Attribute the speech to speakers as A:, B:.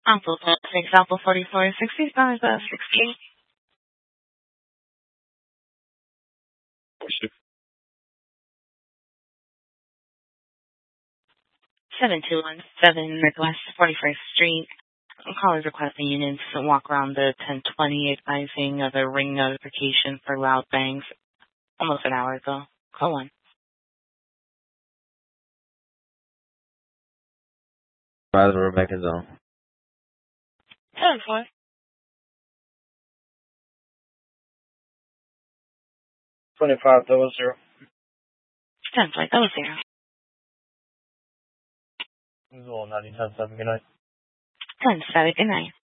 A: Apple 6, Apple 44, 65, 60. 7217 Northwest 41st Street. Callers requesting units to walk around the 1020, advising of a ring notification for loud bangs almost an hour ago. Call 1.
B: Rather Rebecca Zone.
A: 10-4.
C: 2500.
A: 10-4, that was 0.
C: This is all 90 10 7. Good night.
A: 10-7, good night.